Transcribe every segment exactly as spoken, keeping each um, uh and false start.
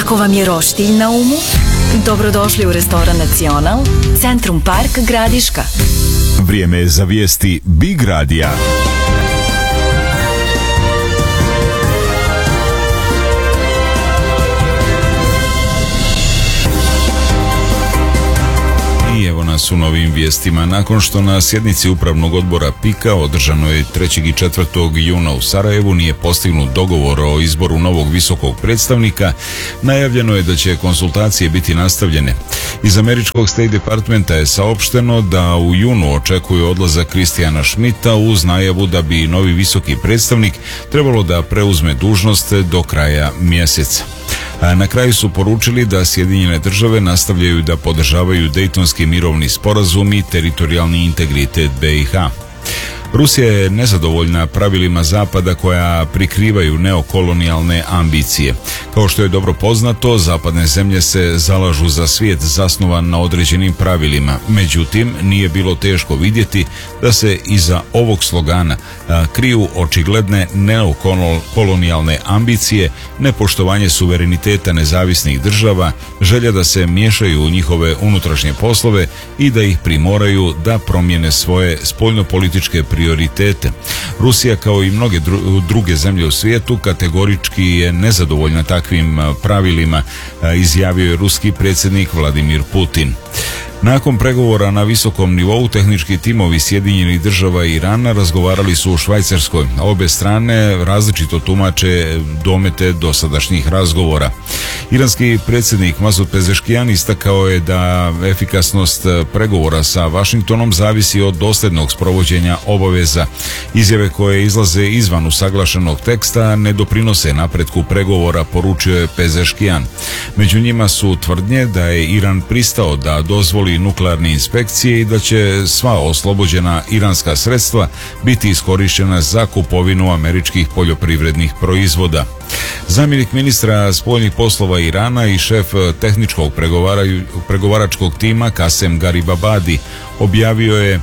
Ako vam je roštilj na umu, dobrodošli u restoran Nacional, Centrum Park Gradiška. Vrijeme je za vijesti Big Radija. I evo nas u novim vijestima. Nakon što na sjednici upravnog odbora PIK-a održanoj trećeg i četvrtog juna u Sarajevu nije postignut dogovor o izboru novog visokog predstavnika, najavljeno je da će konsultacije biti nastavljene. Iz američkog State Departmenta je saopšteno da u junu očekuju odlazak Christiana Schmidta uz najavu da bi novi visoki predstavnik trebalo da preuzme dužnost do kraja mjeseca. A na kraju su poručili da Sjedinjene države nastavljaju da podržavaju Dejtonski mirovni sporazum i teritorijalni integritet B i H. Rusija je nezadovoljna pravilima Zapada koja prikrivaju neokolonijalne ambicije. Kao što je dobro poznato, zapadne zemlje se zalažu za svijet zasnovan na određenim pravilima. Međutim, nije bilo teško vidjeti da se iza ovog slogana a, kriju očigledne neokolonijalne ambicije, nepoštovanje suvereniteta nezavisnih država, želja da se miješaju u njihove unutrašnje poslove i da ih primoraju da promijene svoje spoljnopolitičke prioritete. Rusija, kao i mnoge druge zemlje u svijetu, kategorički je nezadovoljna takvim pravilima, izjavio je ruski predsjednik Vladimir Putin. Nakon pregovora na visokom nivou, tehnički timovi Sjedinjenih država i Irana razgovarali su u Švajcarskoj. Obe strane različito tumače domete dosadašnjih razgovora. Iranski predsjednik Masud Pezeškijan istakao je da efikasnost pregovora sa Vašingtonom zavisi od dosljednog sprovođenja obaveza. Izjave koje izlaze izvan usaglašenog teksta ne doprinose napretku pregovora, poručio je Pezeškijan. Među njima su tvrdnje da je Iran pristao da dozvoli nuklearne inspekcije i da će sva oslobođena iranska sredstva biti iskorištena za kupovinu američkih poljoprivrednih proizvoda. Zamjenik ministra spoljnih poslova Irana i šef tehničkog pregovaračkog tima Kasem Garibabadi objavio je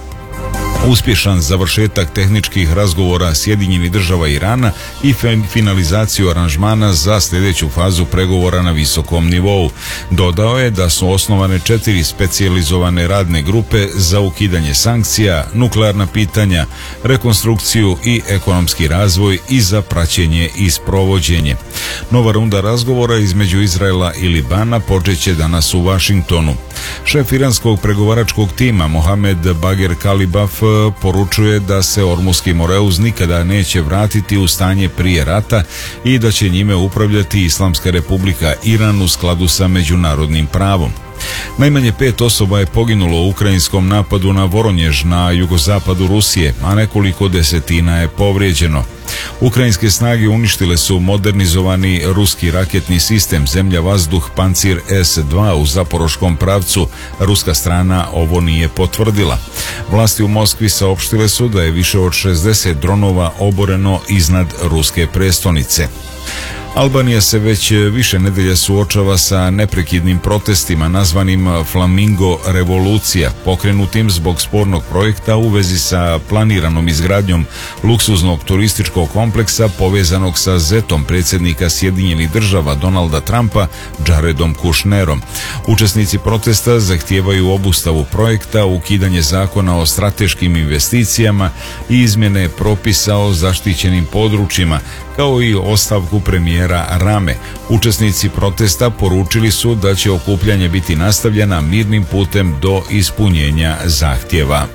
uspješan završetak tehničkih razgovora Sjedinjenih država i Irana i finalizaciju aranžmana za sljedeću fazu pregovora na visokom nivou. Dodao je da su osnovane četiri specijalizovane radne grupe za ukidanje sankcija, nuklearna pitanja, rekonstrukciju i ekonomski razvoj i za praćenje i sprovođenje. Nova runda razgovora između Izraela i Libana počeće danas u Vašingtonu. Šef iranskog pregovaračkog tima Mohamed Bager Kalibaf poručuje da se Ormuski Moreuz nikada neće vratiti u stanje prije rata i da će njime upravljati Islamska republika Iran u skladu sa međunarodnim pravom. Najmanje pet osoba je poginulo u ukrajinskom napadu na Voronjež na jugozapadu Rusije, a nekoliko desetina je povrijeđeno. Ukrajinske snage uništile su modernizovani ruski raketni sistem zemlja-vazduh Pancir S dva u zaporoškom pravcu. Ruska strana ovo nije potvrdila. Vlasti u Moskvi saopštile su da je više od šezdeset dronova oboreno iznad ruske prestonice. Albanija se već više nedelja suočava sa neprekidnim protestima nazvanim Flamingo revolucija, pokrenutim zbog spornog projekta u vezi sa planiranom izgradnjom luksuznog turističkog kompleksa povezanog sa zetom predsjednika Sjedinjenih država Donalda Trumpa, Jaredom Kushnerom. Učesnici protesta zahtijevaju obustavu projekta, ukidanje zakona o strateškim investicijama i izmjene propisa o zaštićenim područjima, kao i ostavku premijera Rame. Učesnici protesta poručili su da će okupljanje biti nastavljena mirnim putem do ispunjenja zahtjeva.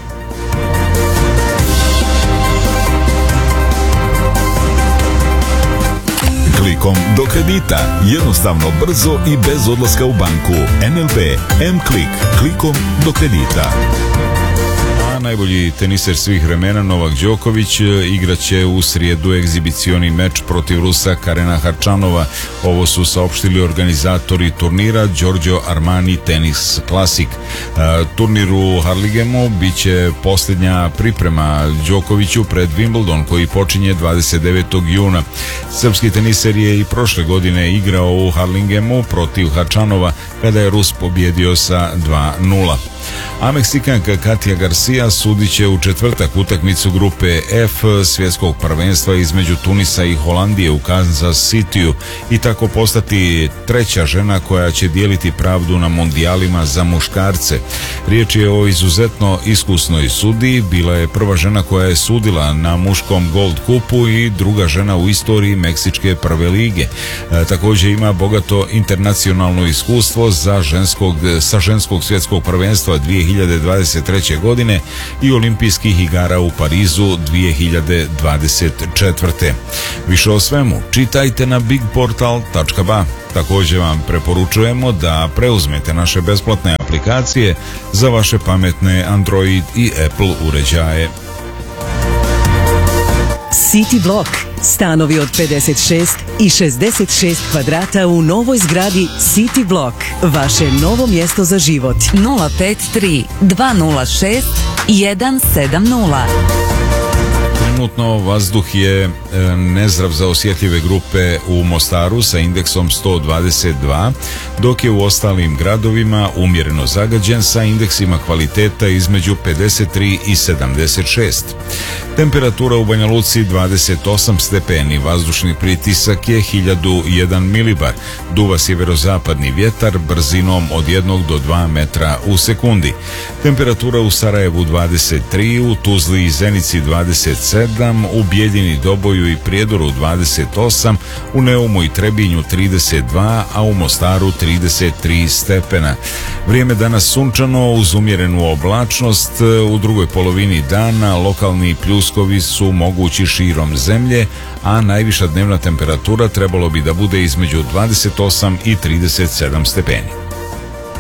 Klikom do kredita. Jednostavno, brzo i bez odlaska u banku. N L B M-Klik. Klikom do kredita. Najbolji teniser svih vremena Novak Đoković igraće u srijedu egzibicioni meč protiv Rusa Karena Harčanova. Ovo su saopštili organizatori turnira Giorgio Armani Tennis Classic. Turnir u Harlingemu bit će posljednja priprema Đokoviću pred Wimbledon koji počinje dvadeset devetog juna. Srpski teniser je i prošle godine igrao u Harlingemu protiv Harčanova kada je Rus pobjedio sa dva nula. A Meksikanka Katja Garcia sudit će u četvrtak utakmicu grupe F svjetskog prvenstva između Tunisa i Holandije u Kansas Cityu i tako postati treća žena koja će dijeliti pravdu na mundijalima za muškarce. Riječ je o izuzetno iskusnoj sudiji, bila je prva žena koja je sudila na muškom Gold Kupu i druga žena u istoriji Meksičke prve lige. E, također ima bogato internacionalno iskustvo za ženskog, sa ženskog svjetskog prvenstva dvije hiljade dvadeset treće. godine i olimpijskih igara u Parizu dvije hiljade dvadeset četvrte. Više o svemu čitajte na big portal tačka ba. Također vam preporučujemo da preuzmete naše besplatne aplikacije za vaše pametne Android i Apple uređaje. City Block. Stanovi od pedeset šest i šezdeset šest kvadrata u novoj zgradi City Block. Vaše novo mjesto za život. nula pet tri dva nula šest jedan sedam nula. Trenutno vazduh je e, nezdrav za osjetljive grupe u Mostaru sa indeksom sto dvadeset dva, dok je u ostalim gradovima umjereno zagađen sa indeksima kvaliteta između pedeset tri i sedamdeset šest. Temperatura u Banja Luci dvadeset osam stepeni, vazdušni pritisak je hiljadu jedan milibar, duva sjeverozapadni vjetar brzinom od jednog do dva metra u sekundi. Temperatura u Sarajevu dvadeset tri, u Tuzli i Zenici dvadeset sedam, u Bijeljini, Doboju i Prijedoru dvadeset osam, u Neumu i Trebinju trideset dva, a u Mostaru trideset tri stepena. Vrijeme danas sunčano uz umjerenu oblačnost, u drugoj polovini dana lokalni pljuskovi su mogući širom zemlje, a najviša dnevna temperatura trebalo bi da bude između dvadeset osam i trideset sedam stepeni.